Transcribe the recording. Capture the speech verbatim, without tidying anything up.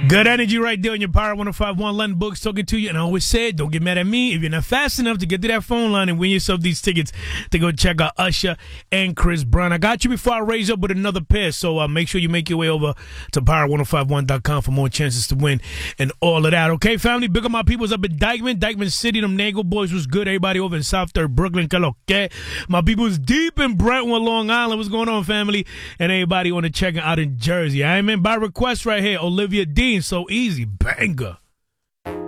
Good energy right there on your Power one oh five point one. London Books talking to you. And I always said, don't get mad at me if you're not fast enough to get to that phone line and win yourself these tickets to go check out Usher and Chris Brown. I got you before I raise up with another pair, so uh, make sure you make your way over to power one oh five one dot com for more chances to win and all of that. Okay, family? Big up my peoples up in Dykeman. Dykeman City, them Nagle boys was good. Everybody over in South Third, Brooklyn, que lo que. My people's deep in Brentwood, Long Island. What's going on, family? And everybody on the checking out in Jersey. I mean, by request right here, Olivia Dean. So easy. Banger.